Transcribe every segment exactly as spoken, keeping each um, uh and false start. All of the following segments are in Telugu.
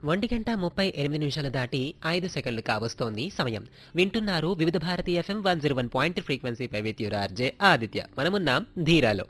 ఒంటి గంట ముప్పై ఎనిమిది నిమిషాలు దాటి ఐదు సెకండ్లు కావస్తోంది సమయం. వింటున్నారు వివిధ Bharati FM one zero one point ఫ్రీక్వెన్సీపై with your RJ Aditya. మనమున్నాం ధీరాలో.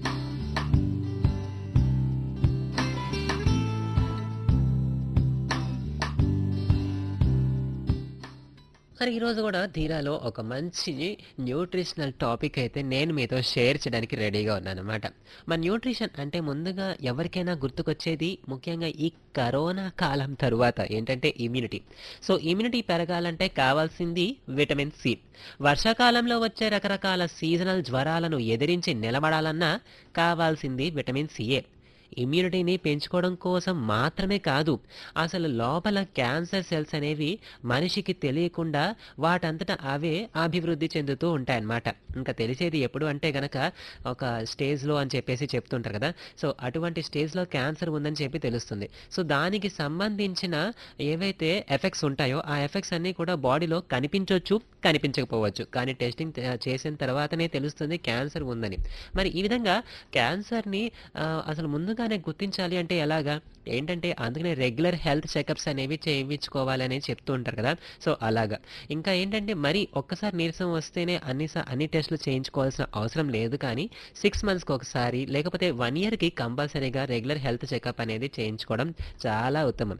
మరి ఈరోజు కూడా ధీరాలో ఒక మంచి న్యూట్రిషనల్ టాపిక్ అయితే నేను మీతో షేర్ చేయడానికి రెడీగా ఉన్నానన్నమాట. మన న్యూట్రిషన్ అంటే ముందుగా ఎవరికైనా గుర్తుకొచ్చేది ముఖ్యంగా ఈ కరోనా కాలం తరువాత ఏంటంటే ఇమ్యూనిటీ. సో ఇమ్యూనిటీ పెరగాలంటే కావాల్సింది విటమిన్ సి. వర్షాకాలంలో వచ్చే రకరకాల సీజనల్ జ్వరాలను ఎదిరించి నిలబడాలన్నా కావాల్సింది విటమిన్ సిఏ. ఇమ్యూనిటీని పెంచుకోవడం కోసం మాత్రమే కాదు, అసలు లోపల క్యాన్సర్ సెల్స్ అనేవి మనిషికి తెలియకుండా వాటంతట అవే అభివృద్ధి చెందుతూ ఉంటాయన్నమాట. ఇంకా తెలిసేది ఎప్పుడు అంటే గనక ఒక స్టేజ్లో అని చెప్పేసి చెప్తుంటారు కదా. సో అటువంటి స్టేజ్లో క్యాన్సర్ ఉందని చెప్పి తెలుస్తుంది. సో దానికి సంబంధించిన ఏవైతే ఎఫెక్ట్స్ ఉంటాయో ఆ ఎఫెక్ట్స్ అన్నీ కూడా బాడీలో కనిపించవచ్చు, కనిపించకపోవచ్చు. కానీ టెస్టింగ్ చేసిన తర్వాతనే తెలుస్తుంది క్యాన్సర్ ఉందని. మరి ఈ విధంగా క్యాన్సర్ని అసలు ముందుగానే గుర్తించాలి అంటే ఎలాగా ఏంటంటే అందుకనే రెగ్యులర్ హెల్త్ చెకప్స్ అనేవి చేయించుకోవాలి అనేది చెప్తూ ఉంటారు కదా. సో అలాగా ఇంకా ఏంటంటే మరి ఒక్కసారి నీరసం వస్తేనే అన్ని స- అన్ని టెస్టులు చేయించుకోవాల్సిన అవసరం లేదు. కానీ సిక్స్ మంత్స్కి ఒకసారి లేకపోతే వన్ ఇయర్కి కంపల్సరీగా రెగ్యులర్ హెల్త్ చెకప్ అనేది చేయించుకోవడం చాలా ఉత్తమం.